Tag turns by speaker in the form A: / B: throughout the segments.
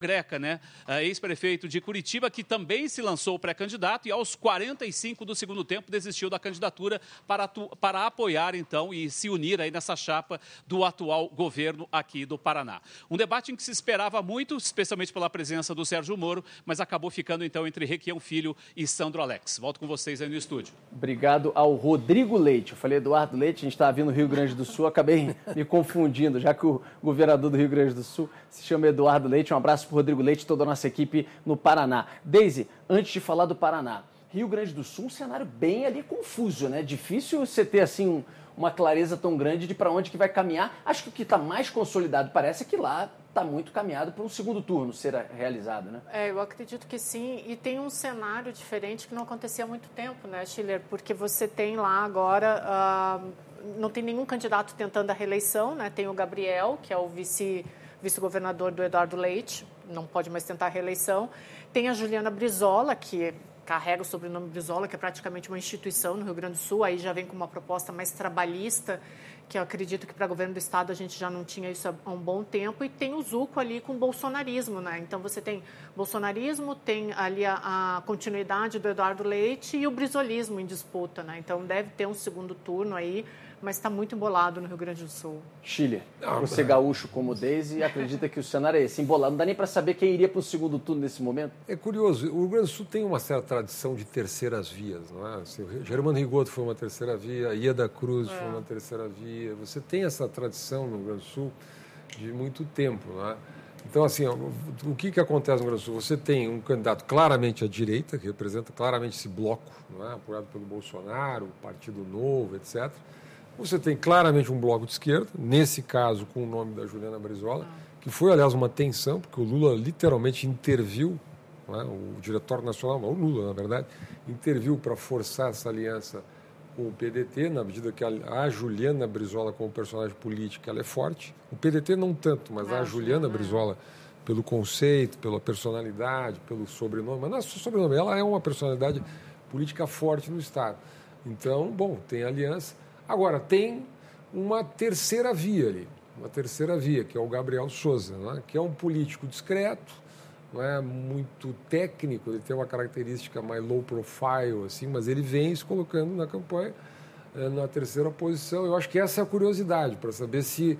A: Greca, né? Ex-prefeito de Curitiba, que também se lançou pré-candidato e aos 45 do segundo tempo desistiu da candidatura para apoiar, então, e se unir aí nessa chapa do atual governo aqui do Paraná. Um debate em que se esperava muito, especialmente pela presença do Sérgio Moro, mas acabou ficando, então, entre Requião Filho e Sandro Alex. Volto com vocês aí no estúdio.
B: Obrigado ao Rodrigo Leite. Eu falei Eduardo Leite, a gente estava vindo no Rio Grande do Sul, acabei me confundindo, já que o governador do Rio Grande do Sul se chama Eduardo Leite. Um abraço para o Rodrigo Leite e toda a nossa equipe no Paraná. Deise, antes de falar do Paraná, Rio Grande do Sul, um cenário bem ali confuso, né? Difícil você ter, assim, uma clareza tão grande de para onde que vai caminhar. Acho que o que está mais consolidado parece que lá está muito caminhado para um segundo turno ser realizado, né?
C: Eu acredito que sim, e tem um cenário diferente que não acontecia há muito tempo, né, Schiller? Porque você tem lá agora, não tem nenhum candidato tentando a reeleição, né? Tem o Gabriel, que é o vice-governador do Eduardo Leite, não pode mais tentar a reeleição. Tem a Juliana Brizola, que carrega o sobrenome Brizola, que é praticamente uma instituição no Rio Grande do Sul, aí já vem com uma proposta mais trabalhista, que eu acredito que para governo do Estado a gente já não tinha isso há um bom tempo, e tem o Zuco ali com o bolsonarismo, né? Então você tem bolsonarismo, tem ali a continuidade do Eduardo Leite e o brizolismo em disputa, né? Então deve ter um segundo turno aí, mas está muito embolado no Rio Grande do Sul.
B: Chile, você gaúcho como Deise, acredita que o cenário é esse, embolado? Não dá nem para saber quem iria para o segundo turno nesse momento?
D: É curioso, o Rio Grande do Sul tem uma certa tradição de terceiras vias, não é? Assim, o Germano Rigoto foi uma terceira via, a Ieda Cruz foi uma terceira via. Você tem essa tradição no Rio Grande do Sul de muito tempo, não é? Então, assim, o que acontece no Rio Grande do Sul? Você tem um candidato claramente à direita, que representa claramente esse bloco, não é? Apoiado pelo Bolsonaro, o Partido Novo, etc. Você tem claramente um bloco de esquerda, nesse caso com o nome da Juliana Brizola, que foi, aliás, uma tensão, porque o Lula literalmente interviu, não é? O diretório nacional, o Lula, na verdade, interviu para forçar essa aliança com o PDT, na medida que a Juliana Brizola, como personagem política, ela é forte. O PDT não tanto, mas a Juliana Brizola, pelo conceito, pela personalidade, pelo sobrenome, mas não é só sobrenome, ela é uma personalidade política forte no Estado. Então, bom, tem aliança. Agora, tem uma terceira via ali, que é o Gabriel Souza, né? Que é um político discreto, não é muito técnico, ele tem uma característica mais low profile, assim, mas ele vem se colocando na campanha na terceira posição. Eu acho que essa é a curiosidade, para saber se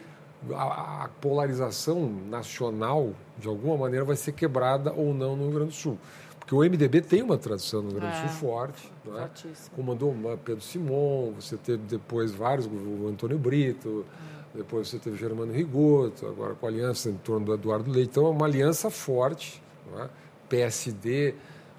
D: a polarização nacional, de alguma maneira, vai ser quebrada ou não no Rio Grande do Sul. Porque o MDB tem uma tradição no Rio Grande do Sul forte, não é? Comandou Pedro Simon, você teve depois vários, o Antônio Brito, depois você teve Germano Rigoto, agora com a aliança em torno do Eduardo Leite. Então é uma aliança forte, não é? PSD,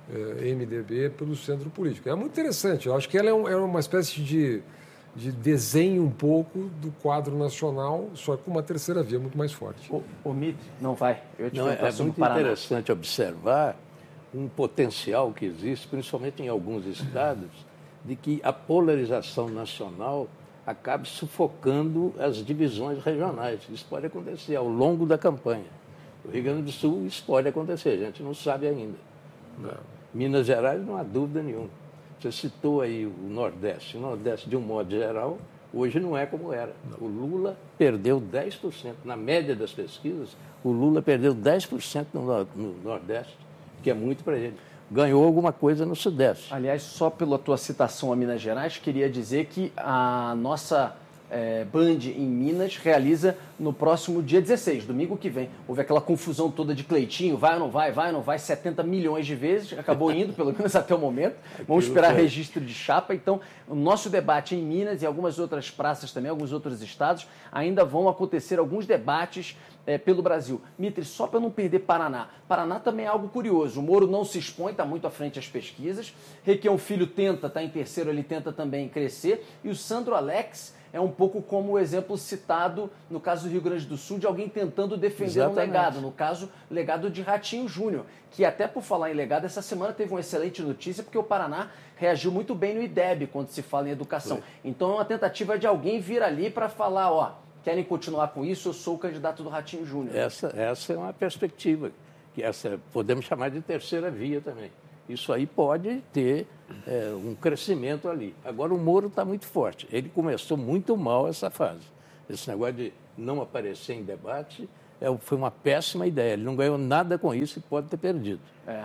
D: MDB, pelo centro político. É muito interessante, eu acho que ela é uma espécie de desenho um pouco do quadro nacional, só com uma terceira via muito mais forte.
B: O Mitre, não vai.
E: É muito interessante observar um potencial que existe, principalmente em alguns estados, de que a polarização nacional acabe sufocando as divisões regionais. Isso pode acontecer ao longo da campanha. No Rio Grande do Sul, isso pode acontecer, a gente não sabe ainda. Não. Minas Gerais, não há dúvida nenhuma. Você citou aí o Nordeste. O Nordeste, de um modo geral, hoje não é como era. Não. O Lula perdeu 10%. Na média das pesquisas, o Lula perdeu 10% no Nordeste, que é muito para ele. Ganhou alguma coisa no Sudeste.
B: Aliás, só pela tua citação a Minas Gerais, queria dizer que a nossa Band em Minas realiza no próximo dia 16, domingo que vem. Houve aquela confusão toda de Cleitinho, vai ou não vai, 70 milhões de vezes, acabou indo, pelo menos até o momento. Vamos esperar registro de chapa. Então, o nosso debate em Minas e algumas outras praças também, alguns outros estados, ainda vão acontecer alguns debates pelo Brasil. Mitre, só para não perder Paraná. Paraná também é algo curioso. O Moro não se expõe, está muito à frente das pesquisas. Requião Filho está em terceiro, ele tenta também crescer. E o Sandro Alex é um pouco como o exemplo citado no caso do Rio Grande do Sul, de alguém tentando defender um legado. No caso, legado de Ratinho Júnior, que até por falar em legado, essa semana teve uma excelente notícia, porque o Paraná reagiu muito bem no IDEB quando se fala em educação. Então é uma tentativa de alguém vir ali para falar, querem continuar com isso, eu sou o candidato do Ratinho Júnior.
E: Essa é uma perspectiva, que podemos chamar de terceira via também. Isso aí pode ter um crescimento ali. Agora, o Moro está muito forte. Ele começou muito mal essa fase. Esse negócio de não aparecer em debate foi uma péssima ideia. Ele não ganhou nada com isso e pode ter perdido.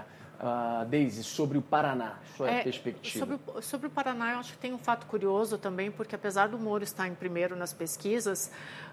B: Deise, sobre o Paraná, sua perspectiva.
C: Sobre o Paraná, eu acho que tem um fato curioso também, porque apesar do Moro estar em primeiro nas pesquisas,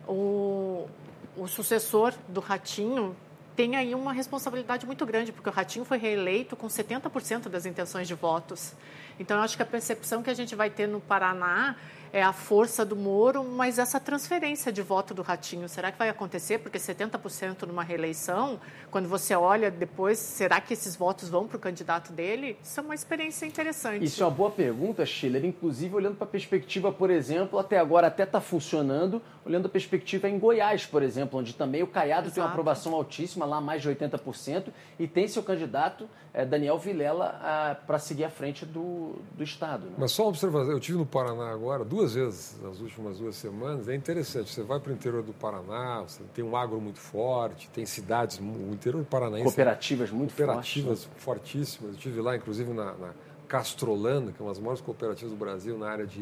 C: o sucessor do Ratinho tem aí uma responsabilidade muito grande, porque o Ratinho foi reeleito com 70% das intenções de votos. Então, eu acho que a percepção que a gente vai ter no Paraná é a força do Moro, mas essa transferência de voto do Ratinho, será que vai acontecer? Porque 70% numa reeleição, quando você olha depois, será que esses votos vão para o candidato dele? Isso é uma experiência interessante.
B: Isso é uma boa pergunta, Schiller. Inclusive, olhando para a perspectiva, por exemplo, até agora até está funcionando, olhando a perspectiva em Goiás, por exemplo, onde também o Caiado tem uma aprovação altíssima, lá mais de 80%, e tem seu candidato, Daniel Vilela, para seguir à frente do Estado. Né?
D: Mas só uma observação, eu estive no Paraná agora, 2 vezes nas últimas 2 semanas, é interessante, você vai para o interior do Paraná, você tem um agro muito forte, tem cidades, o interior do Paranaense...
B: Cooperativas muito
D: cooperativas fortíssimas, eu estive lá, inclusive, na Castrolanda, que é uma das maiores cooperativas do Brasil na área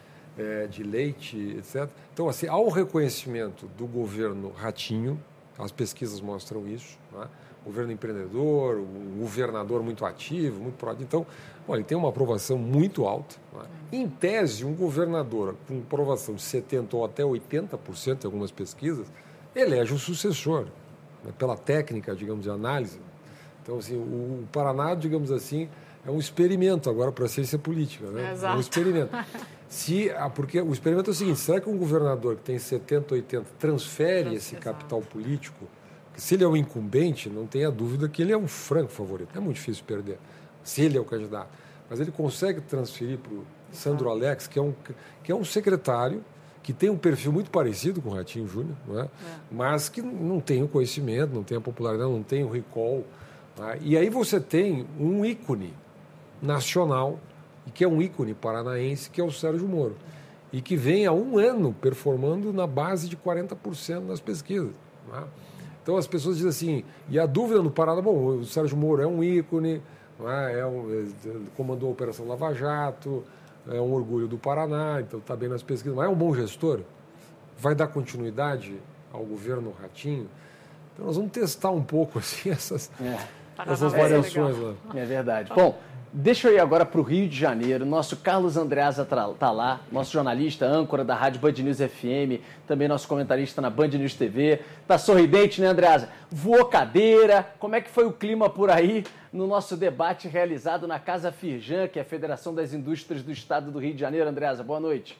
D: de leite, etc. Então, assim, há um reconhecimento do governo Ratinho, as pesquisas mostram isso, né? Governo empreendedor, um governador muito ativo, muito proativo. Então, olha, ele tem uma aprovação muito alta. Né? Em tese, um governador com aprovação de 70% ou até 80% em algumas pesquisas, elege um sucessor, né? Pela técnica, digamos, de análise. Então, assim, o Paraná, digamos assim, é um experimento agora para a ciência política. Né?
C: Exato.
D: É um experimento. Porque o experimento é o seguinte, será que um governador que tem 70%, 80% transfere esse capital político? Se ele é o incumbente, não tenha dúvida que ele é um franco favorito. É muito difícil perder, se ele é o candidato. Mas ele consegue transferir para o Sandro Alex, que é um secretário que tem um perfil muito parecido com o Ratinho Júnior, não é? Mas que não tem o conhecimento, não tem a popularidade, não tem o recall. Tá? E aí você tem um ícone nacional, e que é um ícone paranaense, que é o Sérgio Moro. E que vem há 1 ano performando na base de 40% nas pesquisas. Não é? Então as pessoas dizem assim, e a dúvida no Paraná, bom, o Sérgio Moro é um ícone, comandou a Operação Lava Jato, é um orgulho do Paraná, então está bem nas pesquisas, mas é um bom gestor? Vai dar continuidade ao governo Ratinho? Então nós vamos testar um pouco assim, essas variações lá.
B: É verdade. Bom, deixa eu ir agora para o Rio de Janeiro. Nosso Carlos Andreasa está lá, nosso jornalista, âncora da Rádio Band News FM, também nosso comentarista na Band News TV. Está sorridente, né, Andreasa? Voou cadeira. Como é que foi o clima por aí no nosso debate realizado na Casa Firjan, que é a Federação das Indústrias do Estado do Rio de Janeiro? Andreasa, boa noite.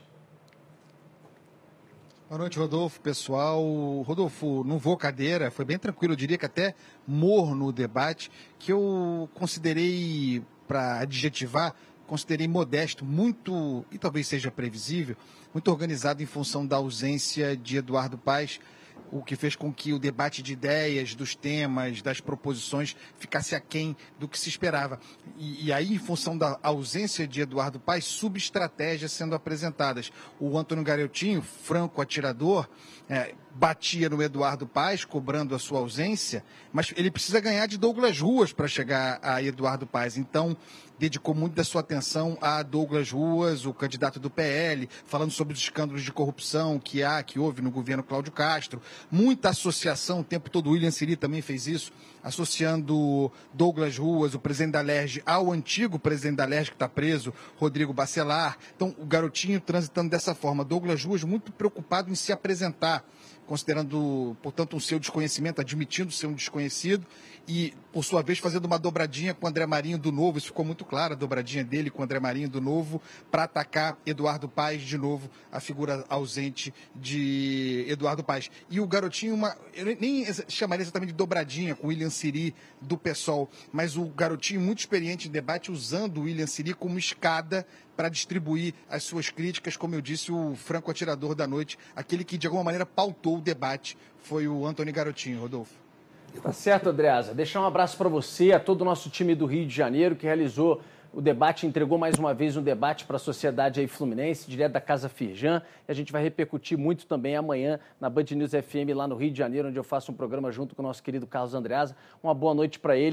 F: Boa noite, Rodolfo, pessoal. Rodolfo, não voou cadeira, foi bem tranquilo, eu diria que até morno o debate, que eu considerei, para adjetivar, considerei modesto, muito, e talvez seja previsível, muito organizado em função da ausência de Eduardo Paes, o que fez com que o debate de ideias, dos temas, das proposições ficasse aquém do que se esperava. E aí, em função da ausência de Eduardo Paes, subestratégias sendo apresentadas. O Antônio Garotinho, franco atirador, batia no Eduardo Paes, cobrando a sua ausência, mas ele precisa ganhar de Douglas Ruas para chegar a Eduardo Paes. Então, dedicou muito da sua atenção a Douglas Ruas, o candidato do PL, falando sobre os escândalos de corrupção que houve no governo Cláudio Castro. Muita associação, o tempo todo o William Siri também fez isso, associando Douglas Ruas, o presidente da Alerj, ao antigo presidente da Alerj que está preso, Rodrigo Bacelar. Então, o Garotinho transitando dessa forma. Douglas Ruas muito preocupado em se apresentar, considerando, portanto, um seu desconhecimento, admitindo ser um desconhecido e, por sua vez, fazendo uma dobradinha com o André Marinho do Novo. Isso ficou muito claro, a dobradinha dele com o André Marinho do Novo, para atacar Eduardo Paes de novo, a figura ausente de Eduardo Paes. E o Garotinho, eu nem chamaria exatamente de dobradinha com o William Siri do PSOL, mas o Garotinho muito experiente em debate, usando o William Siri como escada para distribuir as suas críticas. Como eu disse, o franco atirador da noite, aquele que de alguma maneira pautou o debate, foi o Antônio Garotinho, Rodolfo.
B: Tá certo, Andreasa. Deixar um abraço para você, a todo o nosso time do Rio de Janeiro, que realizou o debate, entregou mais uma vez um debate para a sociedade aí fluminense, direto da Casa Firjan. E a gente vai repercutir muito também amanhã na Band News FM lá no Rio de Janeiro, onde eu faço um programa junto com o nosso querido Carlos Andreasa. Uma boa noite para ele.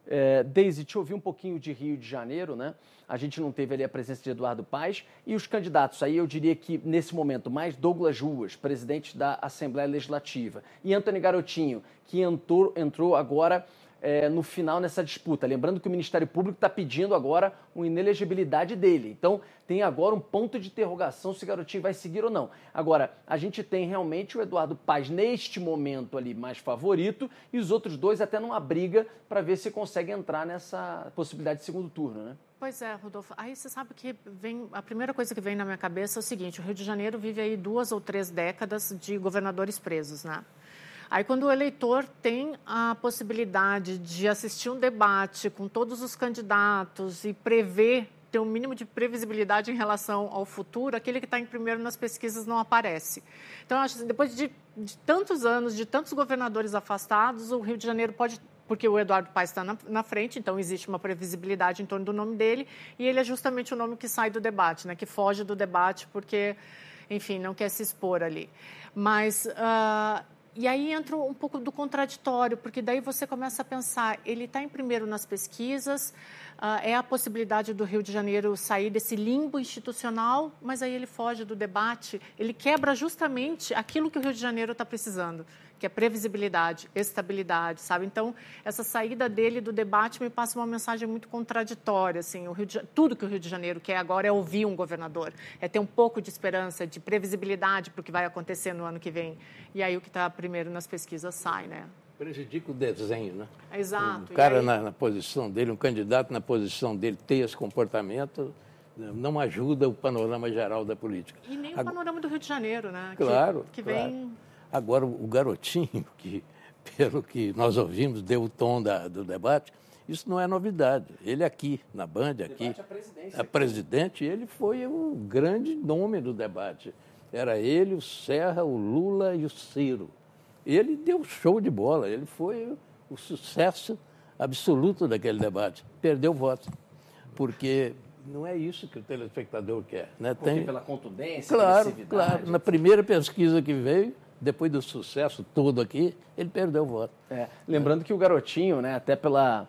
B: Deise, te ouvi um pouquinho de Rio de Janeiro, né? A gente não teve ali a presença de Eduardo Paes. E os candidatos, aí eu diria que nesse momento, mais Douglas Ruas, presidente da Assembleia Legislativa, e Antony Garotinho, que entrou agora no final nessa disputa. Lembrando que o Ministério Público está pedindo agora uma inelegibilidade dele. Então, tem agora um ponto de interrogação se Garotinho vai seguir ou não. Agora, a gente tem realmente o Eduardo Paes neste momento ali mais favorito e os outros dois até numa briga para ver se consegue entrar nessa possibilidade de segundo turno, né?
C: Pois é, Rodolfo. Aí você sabe que a primeira coisa que vem na minha cabeça é o seguinte: o Rio de Janeiro vive aí 2 ou 3 décadas de governadores presos, né? Aí, quando o eleitor tem a possibilidade de assistir um debate com todos os candidatos e ter um mínimo de previsibilidade em relação ao futuro, aquele que está em primeiro nas pesquisas não aparece. Então, eu acho que depois de tantos anos, de tantos governadores afastados, o Rio de Janeiro pode... Porque o Eduardo Paes está na frente, então existe uma previsibilidade em torno do nome dele, e ele é justamente o nome que sai do debate, né, que foge do debate porque, enfim, não quer se expor ali. Mas... E aí entra um pouco do contraditório, porque daí você começa a pensar, ele está em primeiro nas pesquisas, é a possibilidade do Rio de Janeiro sair desse limbo institucional, mas aí ele foge do debate, ele quebra justamente aquilo que o Rio de Janeiro está precisando, que é previsibilidade, estabilidade, sabe? Então, essa saída dele do debate me passa uma mensagem muito contraditória, assim, tudo que o Rio de Janeiro quer agora é ouvir um governador, é ter um pouco de esperança, de previsibilidade para o que vai acontecer no ano que vem. E aí o que está primeiro nas pesquisas sai, né?
E: Prejudica o desenho, né?
C: Exato.
E: O cara na posição dele, um candidato na posição dele ter esse comportamento não ajuda o panorama geral da política.
C: E nem o panorama do Rio de Janeiro, né?
E: Claro.
C: Que vem...
E: Claro. Agora, o Garotinho, que, pelo que nós ouvimos, deu o tom do debate, isso não é novidade. Ele aqui, na Band, aqui, a presidente, ele foi o grande nome do debate. Era ele, o Serra, o Lula e o Ciro. Ele deu show de bola, ele foi o sucesso absoluto daquele debate. Perdeu voto, porque não é isso que o telespectador quer. Né?
B: Porque pela contundência,
E: claro. Na primeira pesquisa que veio, depois do sucesso todo aqui, ele perdeu o voto.
B: Lembrando que o Garotinho, né, até pela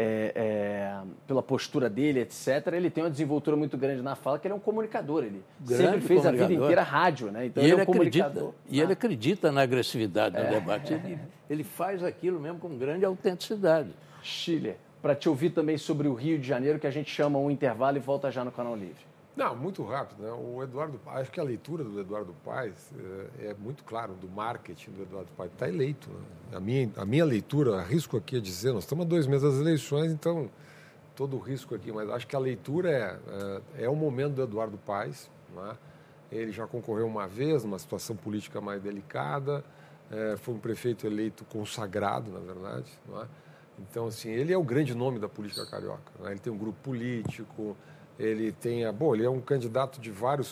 B: postura dele, etc., ele tem uma desenvoltura muito grande na fala, que ele é um comunicador. Ele sempre fez a vida inteira rádio, né? Então ele é um comunicador.
E: E ele acredita na agressividade do debate. Ele faz aquilo mesmo com grande autenticidade.
B: Schiller, para te ouvir também sobre o Rio de Janeiro, que a gente chama um intervalo e volta já no Canal Livre.
D: Não, muito rápido, né? O Eduardo Paes, acho que a leitura do Eduardo Paes é muito claro, do marketing do Eduardo Paes, está eleito. Né? A minha leitura, arrisco aqui a dizer, nós estamos a 2 meses das eleições, então todo o risco aqui, mas acho que a leitura é o momento do Eduardo Paes, né? Ele já concorreu uma vez, numa situação política mais delicada, foi um prefeito eleito consagrado, na verdade, não é? Então, assim, ele é o grande nome da política carioca, né? Ele tem um grupo político, ele é um candidato de vários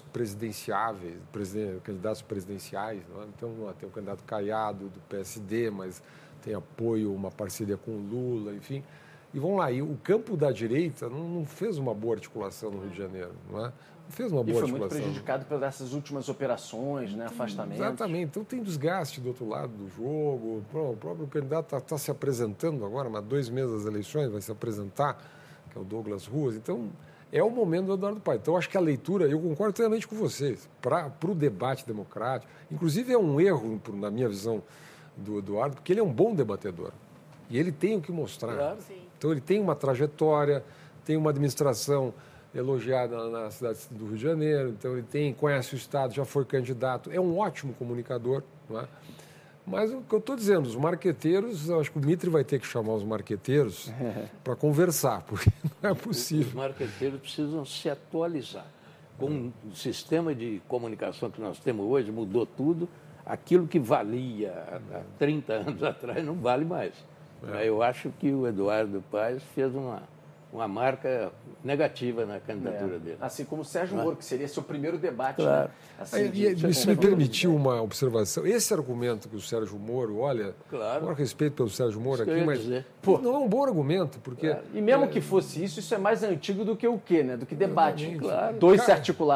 D: candidatos presidenciais, não é? Então, tem o candidato Caiado, do PSD, mas tem apoio, uma parceria com o Lula, enfim. E vamos lá, e o campo da direita não fez uma boa articulação no Rio de Janeiro, não é? Não fez uma boa articulação. E foi muito
B: prejudicado por essas últimas operações, né? Afastamentos.
D: Exatamente. Então tem desgaste do outro lado do jogo. O próprio candidato está se apresentando agora, mas 2 meses das eleições vai se apresentar, que é o Douglas Ruas. Então, é o momento do Eduardo Paes. Então, acho que a leitura, eu concordo plenamente com vocês, para o debate democrático. Inclusive, é um erro, na minha visão, do Eduardo, porque ele é um bom debatedor. E ele tem o que mostrar.
E: Claro.
D: Então, ele tem uma trajetória, tem uma administração elogiada na cidade do Rio de Janeiro, então ele conhece o Estado, já foi candidato, é um ótimo comunicador, não é? Mas o que eu estou dizendo, os marqueteiros, eu acho que o Mitre vai ter que chamar os marqueteiros para conversar, porque não é possível.
E: Os marqueteiros precisam se atualizar. Com o sistema de comunicação que nós temos hoje, mudou tudo. Aquilo que valia há 30 anos atrás não vale mais. Eu acho que o Eduardo Paes fez uma marca negativa na candidatura dele.
B: Assim como o Sérgio Moro, que seria seu primeiro debate.
E: Claro.
B: Né? Assim,
D: se me permitiu uma observação, esse argumento que o Sérgio Moro, olha, com respeito pelo Sérgio Moro aqui, mas não é um bom argumento, porque...
B: E mesmo que fosse isso é mais antigo do que o quê, né? Do que debate.
E: Claro.
B: Dois se articularem.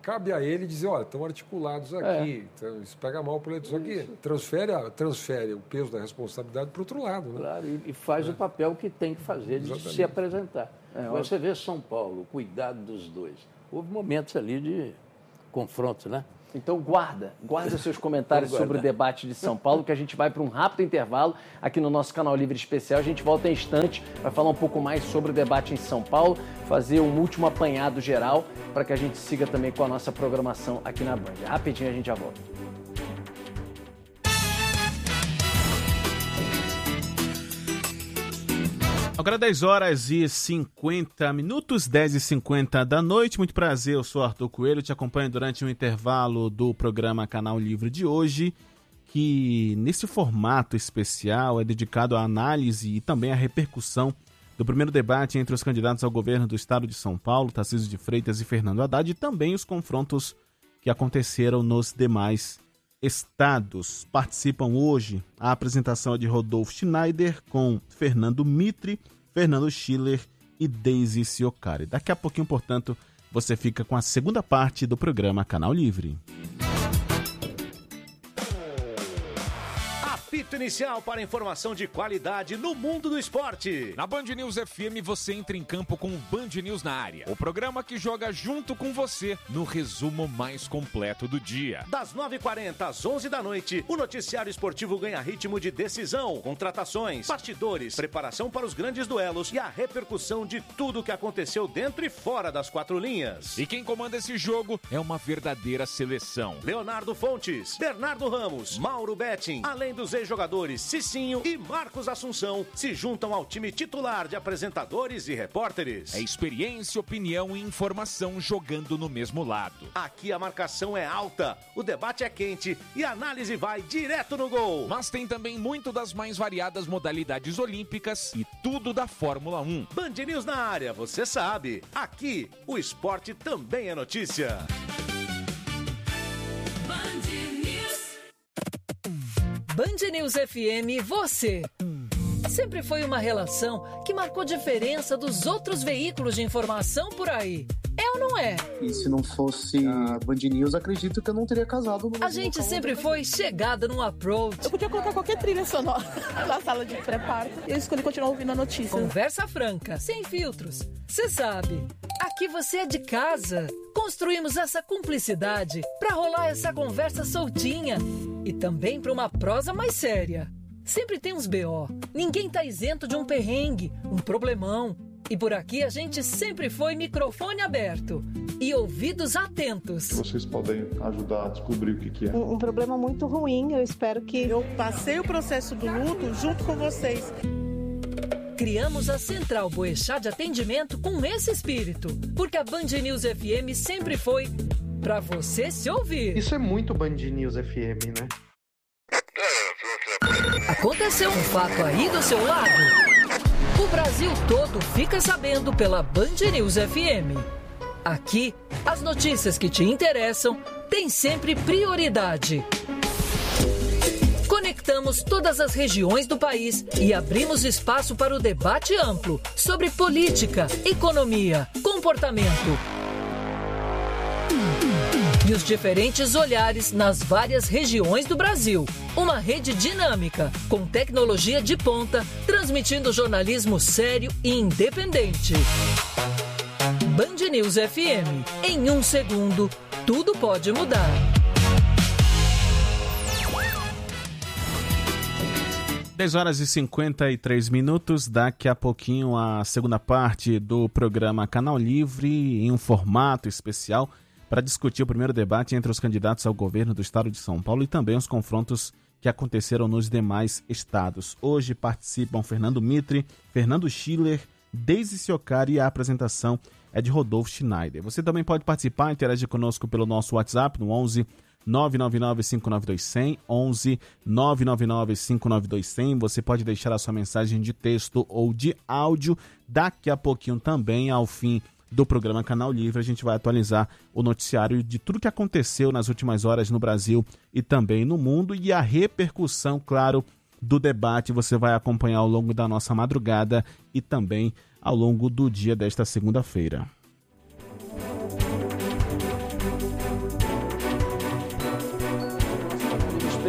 D: cabe a ele dizer, olha, estão articulados aqui, então, isso pega mal para o eleitor. Só que transfere o peso da responsabilidade para o outro lado. Né?
E: Claro, e faz o papel que tem que fazer de se apresentar. Você vê São Paulo, o cuidado dos dois. Houve momentos ali de confronto, né?
B: Então guarda os seus comentários sobre o debate de São Paulo, que a gente vai para um rápido intervalo aqui no nosso Canal Livre Especial. A gente volta em instante, vai falar um pouco mais sobre o debate em São Paulo, fazer um último apanhado geral para que a gente siga também com a nossa programação aqui na Band. Rapidinho a gente já volta.
G: Agora 10h50, 10h50 da noite. Muito prazer, eu sou Arthur Coelho, te acompanho durante o intervalo do programa Canal Livre de hoje, que nesse formato especial é dedicado à análise e também à repercussão do primeiro debate entre os candidatos ao governo do estado de São Paulo, Tarcísio de Freitas e Fernando Haddad, e também os confrontos que aconteceram nos demais estados. Participam hoje a apresentação de Rodolfo Schneider com Fernando Mitre, Fernando Schiller e Deise Ciocari. Daqui a pouquinho, portanto, você fica com a segunda parte do programa Canal Livre.
H: Apito inicial para informação de qualidade no mundo do esporte.
I: Na Band News FM você entra em campo com o Band News na área. O programa que joga junto com você no resumo mais completo do dia.
H: Das 9h40 às 11 da noite, o noticiário esportivo ganha ritmo de decisão, contratações, bastidores, preparação para os grandes duelos e a repercussão de tudo o que aconteceu dentro e fora das quatro linhas.
I: E quem comanda esse jogo é uma verdadeira seleção.
H: Leonardo Fontes, Bernardo Ramos, Mauro Betting, além dos ex-jogadores Cicinho e Marcos Assunção, se juntam ao time titular de apresentadores e repórteres.
I: É experiência, opinião e informação jogando no mesmo lado.
H: Aqui a marcação é alta, o debate é quente e a análise vai direto no gol.
I: Mas tem também muito das mais variadas modalidades olímpicas e tudo da Fórmula 1.
H: Band News na área, você sabe. Aqui, o esporte também é notícia.
J: Band News FM, você. Sempre foi uma relação que marcou diferença dos outros veículos de informação por aí. É ou não é?
K: E se não fosse a Band News, acredito que eu não teria casado.
J: A gente sempre foi chegada num approach.
L: Eu podia colocar qualquer trilha sonora na sala de pré-parto. Eu escolhi continuar ouvindo a notícia.
J: Conversa franca, sem filtros. Você sabe, aqui você é de casa. Construímos essa cumplicidade para rolar essa conversa soltinha. E também para uma prosa mais séria. Sempre tem uns BO. Ninguém tá isento de um perrengue, um problemão. E por aqui a gente sempre foi microfone aberto e ouvidos atentos.
M: Vocês podem ajudar a descobrir o que é.
L: Um problema muito ruim, eu espero que... Eu passei o processo do luto junto com vocês.
J: Criamos a Central Boechat de atendimento com esse espírito, porque a Band News FM sempre foi pra você se ouvir.
K: Isso é muito Band News FM, né?
J: Aconteceu um fato aí do seu lado? O Brasil todo fica sabendo pela Band News FM. Aqui, as notícias que te interessam têm sempre prioridade. Conectamos todas as regiões do país e abrimos espaço para o debate amplo sobre política, economia, comportamento e os diferentes olhares nas várias regiões do Brasil. Uma rede dinâmica, com tecnologia de ponta, transmitindo jornalismo sério e independente. Band News FM. Em 1 segundo, tudo pode mudar.
G: Horas e 53 minutos, daqui a pouquinho a segunda parte do programa Canal Livre, em um formato especial, para discutir o primeiro debate entre os candidatos ao governo do estado de São Paulo e também os confrontos que aconteceram nos demais estados. Hoje participam Fernando Mitre, Fernando Schiller, Deise Ciocari e a apresentação é de Rodolfo Schneider. Você também pode participar, interagir conosco pelo nosso WhatsApp no 11 999-592-100, 11 999-592-100. Você pode deixar a sua mensagem de texto ou de áudio. Daqui a pouquinho também, ao fim do programa Canal Livre, a gente vai atualizar o noticiário de tudo que aconteceu nas últimas horas no Brasil e também no mundo, e a repercussão, claro, do debate você vai acompanhar ao longo da nossa madrugada e também ao longo do dia desta segunda-feira.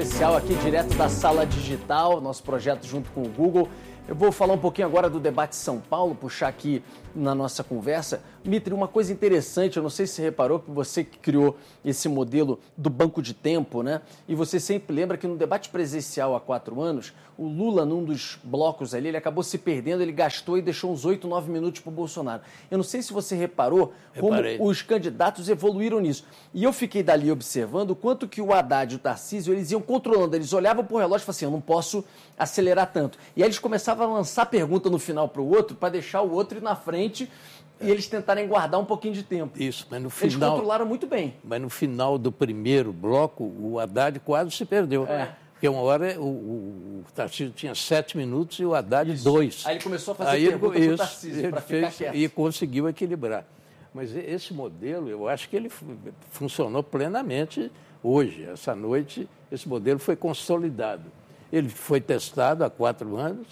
B: presencial aqui direto da Sala Digital, nosso projeto junto com o Google. Eu vou falar um pouquinho agora do debate São Paulo, puxar aqui na nossa conversa. Mitri, uma coisa interessante, eu não sei se você reparou, que você que criou esse modelo do banco de tempo, né? E você sempre lembra que no debate presencial há 4 anos, o Lula, num dos blocos ali, ele acabou se perdendo, ele gastou e deixou uns 8, 9 minutos para o Bolsonaro. Eu não sei se você reparou como os candidatos evoluíram nisso. E eu fiquei dali observando o quanto que o Haddad e o Tarcísio, eles iam controlando, eles olhavam para o relógio e falavam assim, eu não posso acelerar tanto. E aí eles começavam a lançar pergunta no final para o outro, para deixar o outro ir na frente e eles tentarem guardar um pouquinho de tempo.
E: Isso, mas no final...
B: Eles controlaram muito bem.
E: Mas no final do primeiro bloco, o Haddad quase se perdeu. Porque uma hora o Tarcísio tinha 7 minutos e o Haddad 2.
B: Aí ele começou a fazer pergunta para o Tarcísio, para ficar quieto.
E: E conseguiu equilibrar. Mas esse modelo, eu acho que ele funcionou plenamente hoje. Essa noite, esse modelo foi consolidado. Ele foi testado há 4 anos.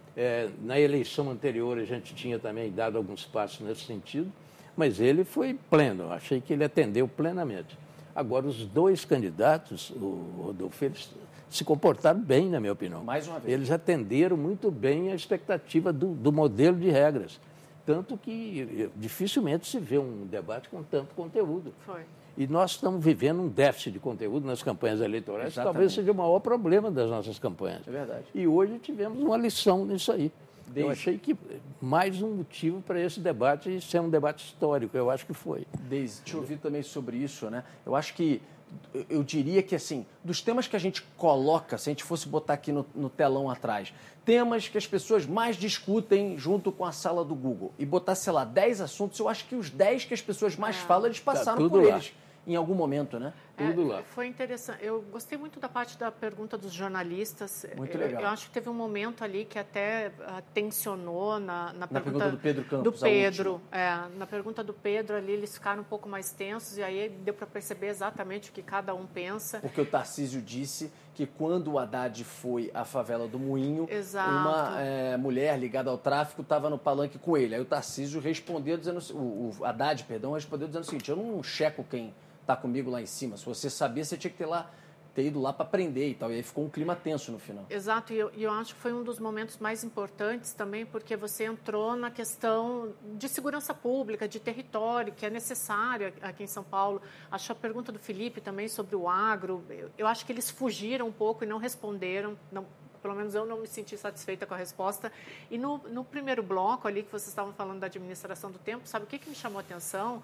E: Na eleição anterior, a gente tinha também dado alguns passos nesse sentido, mas ele foi pleno. Eu achei que ele atendeu plenamente. Agora, os 2 candidatos, o Rodolfo, eles se comportaram bem, na minha opinião.
B: Mais uma vez.
E: Eles atenderam muito bem a expectativa do modelo de regras. Tanto que dificilmente se vê um debate com tanto conteúdo.
C: Foi.
E: E nós estamos vivendo um déficit de conteúdo nas campanhas eleitorais, que talvez seja o maior problema das nossas campanhas.
B: É verdade.
E: E hoje tivemos uma lição nisso aí. Eu achei que mais um motivo para esse debate ser um debate histórico, eu acho que foi.
B: Deise, te ouvir também sobre isso, né? Eu acho que, eu diria que, assim, dos temas que a gente coloca, se a gente fosse botar aqui no telão atrás, temas que as pessoas mais discutem junto com a sala do Google, e botar, sei lá, 10 assuntos, eu acho que os 10 que as pessoas mais falam, eles passaram por eles. Em algum momento, né?
E: Tudo lá.
C: Foi interessante. Eu gostei muito da parte da pergunta dos jornalistas.
B: Muito legal.
C: Eu acho que teve um momento ali que até tensionou na
B: pergunta do Pedro Campos.
C: Do Pedro. Na pergunta do Pedro ali, eles ficaram um pouco mais tensos e aí deu para perceber exatamente o que cada um pensa.
B: Porque o Tarcísio disse que quando o Haddad foi à favela do Moinho,
C: Exato.
B: uma mulher ligada ao tráfico estava no palanque com ele. Aí o Tarcísio respondeu dizendo, o Haddad, respondeu dizendo o seguinte, eu não checo quem está comigo lá em cima. Se você sabia, você tinha que ter ido lá para prender e tal. E aí ficou um clima tenso no final.
C: Exato, e eu acho que foi um dos momentos mais importantes também, porque você entrou na questão de segurança pública, de território, que é necessário aqui em São Paulo. Acho a pergunta do Felipe também sobre o agro, eu acho que eles fugiram um pouco e não responderam, pelo menos eu não me senti satisfeita com a resposta. E no primeiro bloco ali, que vocês estavam falando da administração do tempo, sabe o que me chamou a atenção?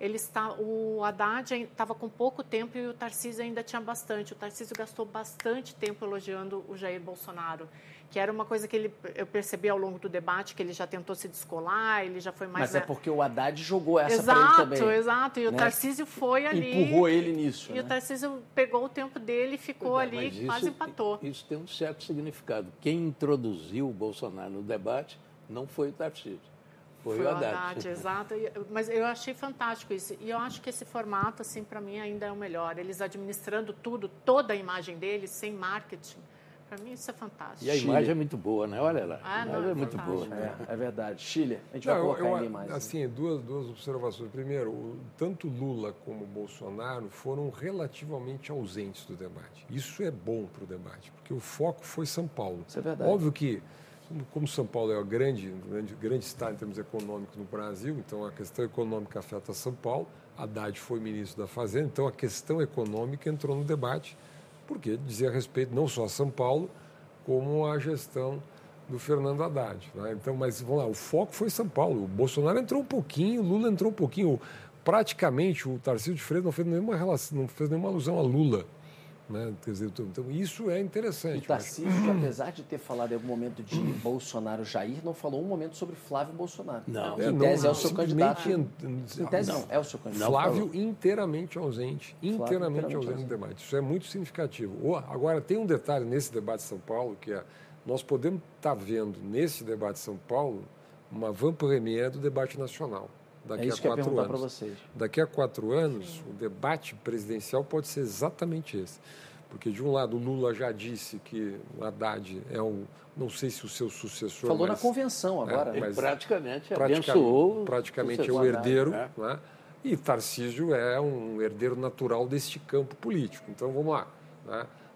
C: O Haddad estava com pouco tempo e o Tarcísio ainda tinha bastante. O Tarcísio gastou bastante tempo elogiando o Jair Bolsonaro, que era uma coisa que eu percebi ao longo do debate, que ele já tentou se descolar, ele já foi mais...
B: Mas é porque o Haddad jogou essa para ele também.
C: Exato, e o Tarcísio foi ali...
B: Empurrou ele nisso.
C: E o Tarcísio pegou o tempo dele e ficou ali, quase empatou.
E: Isso tem um certo significado. Quem introduziu o Bolsonaro no debate não foi o Tarcísio. Foi o Haddad,
C: exato. Mas eu achei fantástico isso. E eu acho que esse formato, assim, para mim, ainda é o melhor. Eles administrando tudo, toda a imagem deles, sem marketing. Para mim, isso é fantástico.
E: E a imagem é muito boa, né? Olha lá. A imagem é muito
C: fantástico.
E: boa.
B: É verdade. Chile, a gente vai colocar ali mais.
D: Assim, duas observações. Primeiro, tanto Lula como Bolsonaro foram relativamente ausentes do debate. Isso é bom para o debate, porque o foco foi São Paulo.
B: Isso é verdade.
D: Óbvio que, como São Paulo é um grande estado em termos econômicos no Brasil, então a questão econômica afeta São Paulo. Haddad foi ministro da Fazenda, então a questão econômica entrou no debate, porque dizia respeito não só a São Paulo, como a gestão do Fernando Haddad. Né? Então, mas vamos lá, o foco foi São Paulo. O Bolsonaro entrou um pouquinho, o Lula entrou um pouquinho. Praticamente, o Tarcísio de Freitas não fez nenhuma relação, não fez nenhuma alusão a Lula. Né? Quer dizer, então, isso é interessante.
B: O Tarcísio, que, apesar de ter falado em algum momento de Bolsonaro, Jair, não falou um momento sobre Flávio Bolsonaro.
E: Não.
B: Em tese é o seu candidato. Em tese não, é o seu candidato.
D: Flávio inteiramente ausente. Inteiramente ausente no debate. Isso é muito significativo. Agora, tem um detalhe nesse debate de São Paulo, que é, nós podemos estar vendo nesse debate de São Paulo uma van-première do debate nacional. Daqui a 4 anos.
B: Vocês.
D: Daqui a 4 anos, o debate presidencial pode ser exatamente esse. Porque, de um lado, o Lula já disse que o Haddad é não sei se o seu sucessor...
B: Falou na convenção agora.
E: Ele praticamente abençoou...
D: Praticamente é o herdeiro, né? E Tarcísio é um herdeiro natural deste campo político. Então, vamos lá. Né?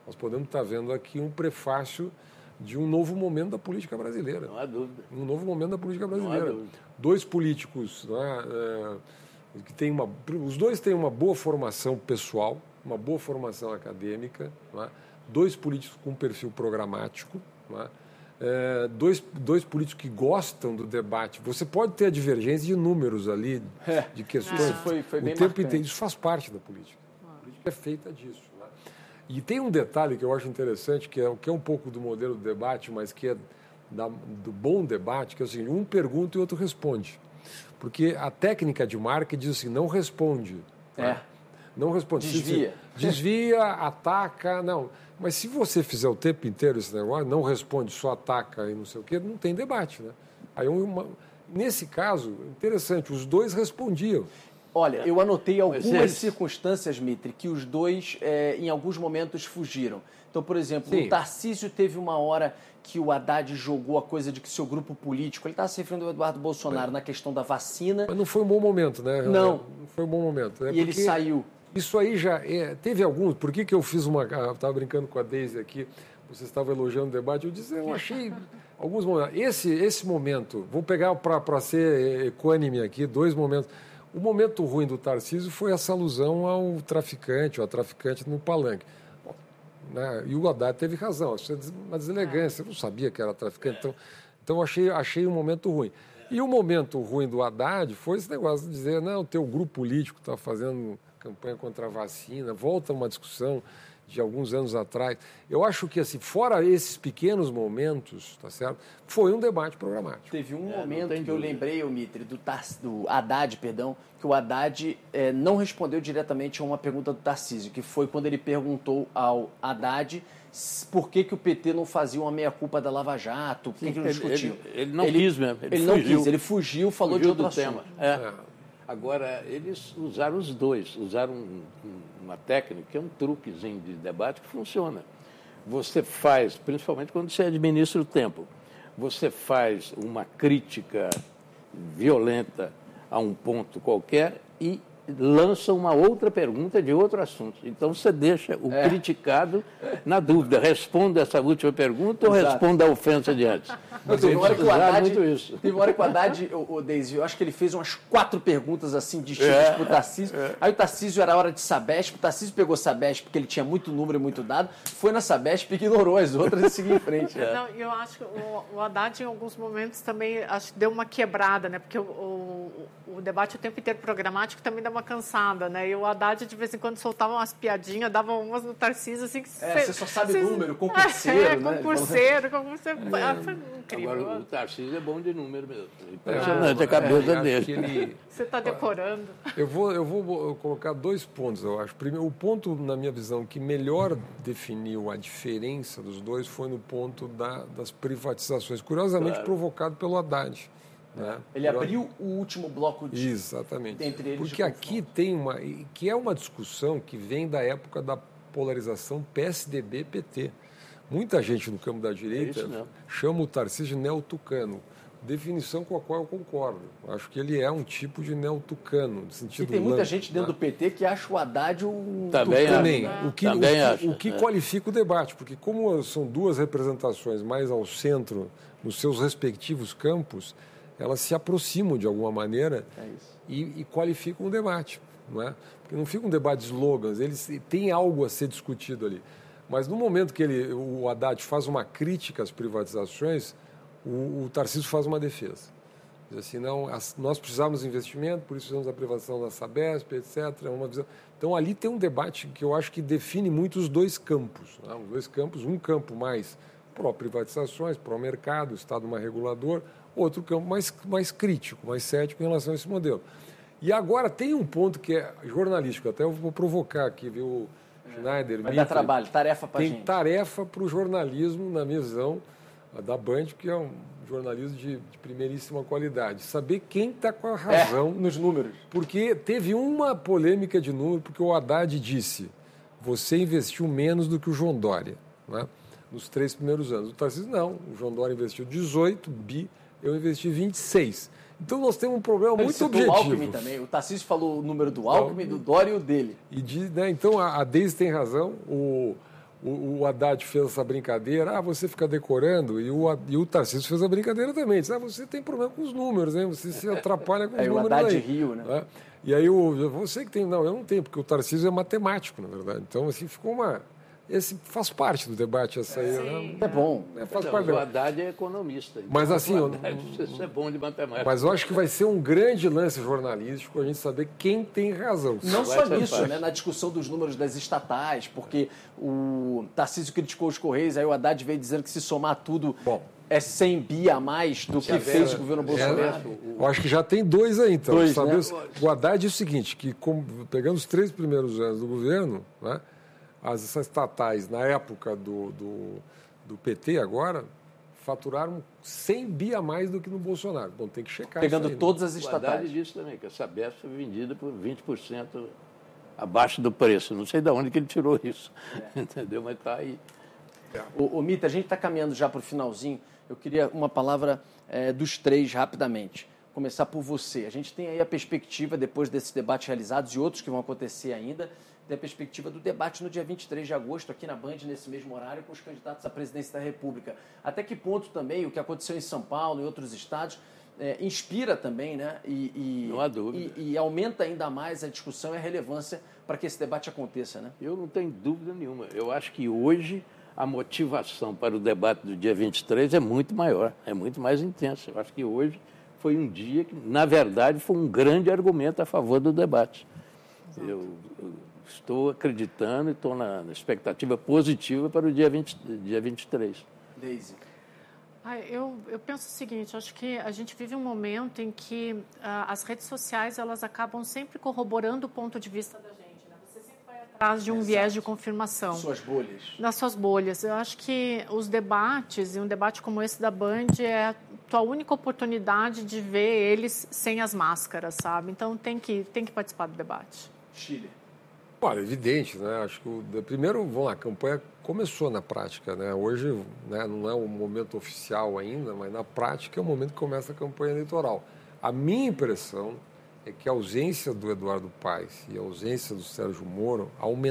D: nós podemos estar vendo aqui um prefácio de um novo momento da política brasileira.
E: Não há dúvida.
D: Um novo momento da política brasileira.
E: Não há dúvida.
D: Dois políticos, que têm os dois têm uma boa formação pessoal, uma boa formação acadêmica, dois políticos com perfil programático, dois políticos que gostam do debate. Você pode ter a divergência de números ali, de questões.
B: Isso foi bem
D: o tempo
B: marcante.
D: inteiro. Isso faz parte da política. A política é feita disso. E tem um detalhe que eu acho interessante, que é um pouco do modelo do debate, mas que é do bom debate, que é o seguinte: um pergunta e o outro responde. Porque a técnica de marketing diz assim, não responde. Não responde. Desvia, ataca, não. Mas se você fizer o tempo inteiro esse negócio, não responde, só ataca e não sei o quê, não tem debate, né? Aí nesse caso, interessante, os dois respondiam.
B: Olha, eu anotei algumas circunstâncias, Mitre, que os dois, em alguns momentos, fugiram. Então, por exemplo, o Tarcísio teve uma hora que o Haddad jogou a coisa de que seu grupo político... Ele estava se referindo ao Eduardo Bolsonaro na questão da vacina.
D: Mas não foi um bom momento, né?
B: Não
D: foi um bom momento.
B: E ele saiu.
D: Isso aí já... teve alguns... Por que eu fiz uma... Eu estava brincando com a Deise aqui, você estava elogiando o debate, eu disse, eu achei alguns momentos. Esse momento, vou pegar para ser equânime aqui, dois momentos... O momento ruim do Tarcísio foi essa alusão ao traficante, ou a traficante no palanque. Né? E o Haddad teve razão, isso é uma deselegância, eu não sabia que era traficante, então achei um momento ruim. E o momento ruim do Haddad foi esse negócio de dizer, não, o teu grupo político está fazendo campanha contra a vacina, volta uma discussão de alguns anos atrás. Eu acho que, assim, fora esses pequenos momentos, tá certo? Foi um debate programático.
B: Teve um momento que eu lembrei, Mitre, do Haddad, que o Haddad não respondeu diretamente a uma pergunta do Tarcísio, que foi quando ele perguntou ao Haddad por que o PT não fazia uma meia-culpa da Lava Jato, por que não discutiu.
E: Ele não quis mesmo.
B: Ele fugiu, falou de outro
E: tema. Agora, eles usaram os dois, usaram uma técnica, que é um truquezinho de debate que funciona. Você faz, principalmente quando você administra o tempo, você faz uma crítica violenta a um ponto qualquer e lança uma outra pergunta de outro assunto. Então, você deixa o criticado na dúvida. Responda essa última pergunta ou responda a ofensa de antes.
B: Teve uma hora que o Haddad, Deise, eu acho que ele fez umas 4 perguntas assim distintas para o Tarcísio. Aí o Tarcísio era hora de Sabesp, o Tarcísio pegou Sabesp porque ele tinha muito número e muito dado, foi na Sabesp e ignorou as outras e seguiu em frente.
C: Não, eu acho que o Haddad, em alguns momentos, também acho que deu uma quebrada, né? Porque o debate o tempo inteiro programático também dá uma cansada, né? E o Haddad, de vez em quando, soltava umas piadinhas, dava umas no Tarcísio, assim...
B: você só sabe número, concurseiro, né?
C: Concurseiro.
E: Foi incrível. Agora, o Tarcísio é bom de número mesmo. Impressionante a cabeça dele.
C: Você está decorando.
D: Eu vou colocar 2 pontos, eu acho. Primeiro, o ponto, na minha visão, que melhor definiu a diferença dos dois foi no ponto das privatizações, curiosamente provocado pelo Haddad. Né?
B: Ele abriu o último bloco de...
D: Exatamente.
B: Entre eles.
D: Porque aqui tem que é uma discussão que vem da época da polarização PSDB-PT. Muita gente no campo da direita chama o Tarcísio de neotucano, definição com a qual eu concordo. Acho que ele é um tipo de neotucano, no sentido...
B: E tem muita gente dentro do PT que acha o Haddad um...
D: Também. O que qualifica o debate, porque como são duas representações mais ao centro, nos seus respectivos campos, elas se aproximam de alguma maneira e qualificam o debate. Não é? Porque não fica um debate de slogans, eles têm algo a ser discutido ali. Mas no momento que o Haddad faz uma crítica às privatizações, o Tarcísio faz uma defesa. Diz assim, não, nós precisamos de investimento, por isso precisamos da privatização da Sabesp, etc. Uma visão. Então ali tem um debate que eu acho que define muito os dois campos. Né? Os dois campos, um campo mais pró-privatizações, pró-mercado, Estado mais regulador, outro campo mais crítico, mais cético em relação a esse modelo. E agora tem um ponto que é jornalístico, até eu vou provocar aqui, viu, Schneider,
B: vai dar trabalho, tarefa para gente.
D: Tem tarefa para o jornalismo, na minha visão, da Band, que é um jornalismo de primeiríssima qualidade. Saber quem está com a razão
B: nos números.
D: Porque teve uma polêmica de número, porque o Haddad disse, você investiu menos do que o João Dória, né, nos 3 primeiros anos. O Tarcísio, não, o João Dória investiu 18 bi, eu investi 26. Então nós temos um problema muito objetivo.
B: O Alckmin também. O Tarcísio falou o número do Alckmin, do Dória e o dele.
D: Então a Deise tem razão. o Haddad fez essa brincadeira, você fica decorando, e o Tarcísio fez a brincadeira também. Disse, você tem problema com os números, hein? Você se atrapalha com os números.
B: O Haddad
D: aí.
B: riu, né?
D: E aí você que tem... Não, eu não tenho, porque o Tarcísio é matemático, na verdade. Então, assim, ficou esse faz parte do debate, essa aí, né?
B: É bom.
E: Faz parte o Haddad é economista.
D: Mas assim...
E: Isso é bom de matemática.
D: Mas eu acho que vai ser um grande lance jornalístico a gente saber quem tem razão.
B: Não só nisso, né? Na discussão dos números das estatais, porque o Tarcísio criticou os Correios, aí o Haddad veio dizendo que se somar tudo... é 100 bi a mais do que fez o governo Bolsonaro.
D: Eu acho que já tem 2 aí, então.
B: Né?
D: O Haddad diz o seguinte, que pegando os 3 primeiros anos do governo, né, as estatais, na época do PT agora, faturaram 100 bi a mais do que no Bolsonaro. Bom, tem que checar
B: pegando
D: isso aí,
B: todas as estatais.
E: O Haddad disse também que a Sabesp foi vendida por 20% abaixo do preço. Não sei de onde que ele tirou isso. Entendeu? Mas está aí.
B: Ô Mita, a gente está caminhando já para o finalzinho. Eu queria uma palavra dos 3 rapidamente. Começar por você. A gente tem aí a perspectiva, depois desses debates realizados e outros que vão acontecer ainda, tem a perspectiva do debate no dia 23 de agosto, aqui na Band, nesse mesmo horário, com os candidatos à presidência da República. Até que ponto também o que aconteceu em São Paulo e outros estados inspira também, né?
E: Não há dúvida.
B: E aumenta ainda mais a discussão e a relevância para que esse debate aconteça, né?
E: Eu não tenho dúvida nenhuma. Eu acho que hoje a motivação para o debate do dia 23 é muito maior, é muito mais intensa. Eu acho que hoje foi um dia que, na verdade, foi um grande argumento a favor do debate. Eu estou acreditando e estou na expectativa positiva para o dia 23.
B: Deise.
C: Eu penso o seguinte, acho que a gente vive um momento em que as redes sociais elas acabam sempre corroborando o ponto de vista da gente. Você sempre vai atrás de um viés de confirmação.
B: Suas bolhas.
C: Nas suas bolhas. Eu acho que os debates, e um debate como esse da Band, é a tua única oportunidade de ver eles sem as máscaras, sabe? Então tem que participar do debate.
B: Chile.
D: Olha, evidente, né? Acho que primeiro, vamos lá, a campanha começou na prática, né? Hoje, né, não é um momento oficial ainda, mas na prática é o momento que começa a campanha eleitoral. A minha impressão é que a ausência do Eduardo Paes e a ausência do Sérgio Moro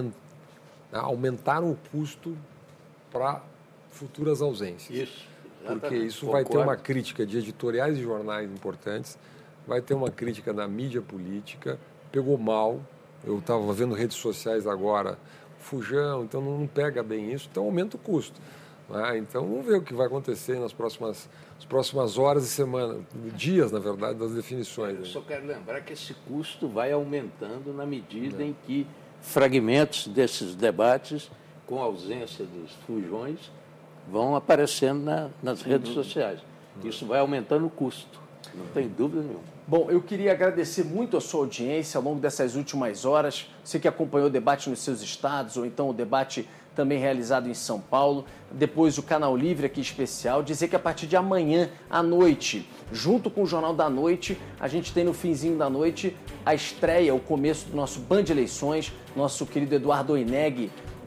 D: aumentaram o custo para futuras ausências.
E: Isso.
D: Porque isso vai ter uma crítica de editoriais e jornais importantes, vai ter uma crítica da mídia política, pegou mal. Eu estava vendo redes sociais agora, fujão, então não pega bem isso, então aumenta o custo. Né? Então vamos ver o que vai acontecer nas próximas horas e semanas, dias, na verdade, das definições.
E: Eu só quero lembrar que esse custo vai aumentando na medida em que fragmentos desses debates, com ausência dos fujões, vão aparecendo nas redes sociais. Isso vai aumentando o custo, não tem dúvida nenhuma.
B: Bom, eu queria agradecer muito a sua audiência ao longo dessas últimas horas. Você que acompanhou o debate nos seus estados, ou então o debate também realizado em São Paulo. Depois o Canal Livre aqui especial. Dizer que a partir de amanhã à noite, junto com o Jornal da Noite, a gente tem no finzinho da noite a estreia, o começo do nosso Band Eleições. Nosso querido Eduardo Oineg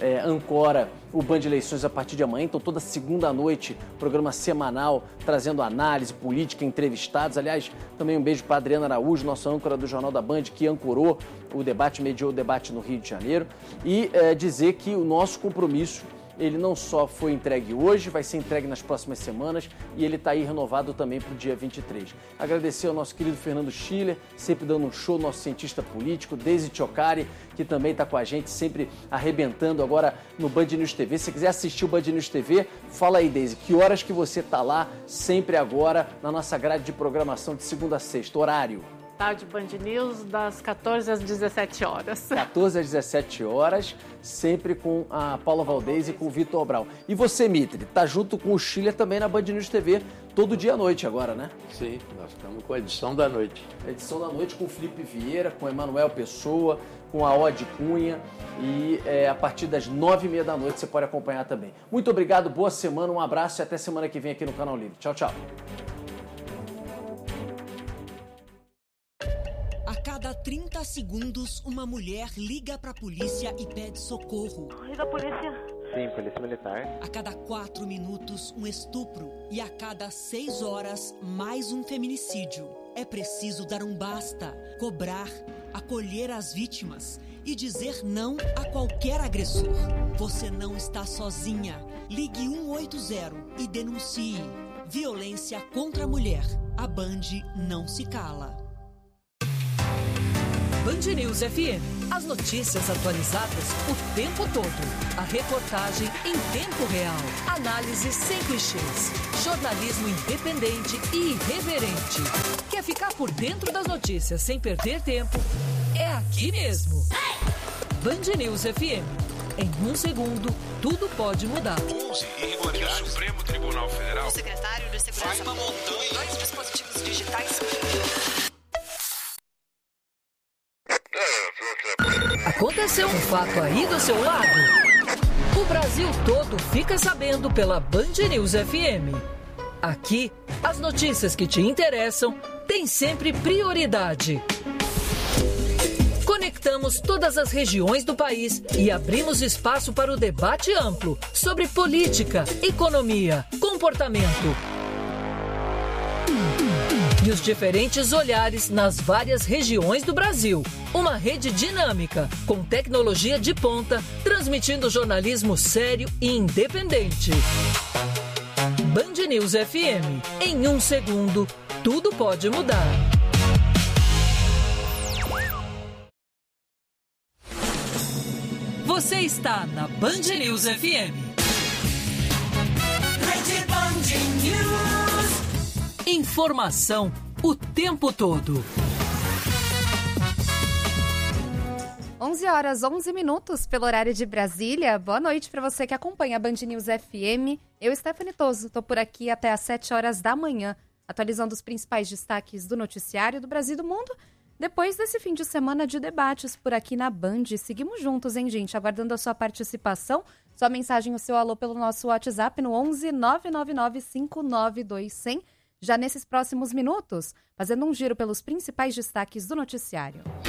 B: ancora o Band Eleições a partir de amanhã. Então, toda segunda noite, programa semanal, trazendo análise política, entrevistados. Aliás, também um beijo para a Adriana Araújo, nossa âncora do Jornal da Band, que ancorou o debate, mediou o debate no Rio de Janeiro. E dizer que o nosso compromisso, ele não só foi entregue hoje, vai ser entregue nas próximas semanas e ele está aí renovado também para o dia 23. Agradecer ao nosso querido Fernando Schiller, sempre dando um show, nosso cientista político, Deise Tchocari, que também está com a gente, sempre arrebentando agora no Band News TV. Se quiser assistir o Band News TV, fala aí, Deise, que horas que você está lá, sempre agora, na nossa grade de programação de segunda a sexta, horário?
C: Tarde Band News, das 14 às 17 horas.
B: 14 às 17 horas, sempre com a Paula Valdez e com o Vitor Brau. E você, Mitri, tá junto com o Schiller também na Band News TV, todo dia à noite agora, né?
E: Sim, nós estamos com a edição da noite.
B: A edição da noite com o Felipe Vieira, com o Emanuel Pessoa, com a Ode Cunha. E a partir das 9h30 da noite você pode acompanhar também. Muito obrigado, boa semana, um abraço e até semana que vem aqui no Canal Livre. Tchau, tchau.
N: A cada 30 segundos, uma mulher liga para a polícia e pede socorro.
O: E da polícia? Sim, polícia militar.
N: A cada 4 minutos, um estupro. E a cada 6 horas, mais um feminicídio. É preciso dar um basta, cobrar, acolher as vítimas e dizer não a qualquer agressor. Você não está sozinha. Ligue 180 e denuncie. Violência contra a mulher. A Band não se cala.
J: Band News FM. As notícias atualizadas o tempo todo. A reportagem em tempo real. Análise sem clichês. Jornalismo independente e irreverente. Quer ficar por dentro das notícias sem perder tempo? É aqui mesmo. Band News FM. Em 1 segundo, tudo pode mudar.
P: 11 irregularidades. O Supremo Tribunal Federal.
Q: O secretário de Segurança.
P: Vai uma montanha.
Q: 2 dispositivos digitais.
J: Aconteceu um fato aí do seu lado? O Brasil todo fica sabendo pela Band News FM. Aqui, as notícias que te interessam têm sempre prioridade. Conectamos todas as regiões do país e abrimos espaço para o debate amplo sobre política, economia, comportamento e os diferentes olhares nas várias regiões do Brasil. Uma rede dinâmica, com tecnologia de ponta, transmitindo jornalismo sério e independente. Band News FM. Em 1 segundo, tudo pode mudar. Você está na Band News FM.
N: Rede Band News.
J: Informação o tempo todo.
R: 11h11 pelo horário de Brasília. Boa noite para você que acompanha a Band News FM. Eu, Stephanie Toso, estou por aqui até às 7 horas da manhã, atualizando os principais destaques do noticiário do Brasil e do mundo. Depois desse fim de semana de debates por aqui na Band, seguimos juntos, hein, gente? Aguardando a sua participação, sua mensagem, o seu alô pelo nosso WhatsApp no 11 999 592 100. Já nesses próximos minutos, fazendo um giro pelos principais destaques do noticiário.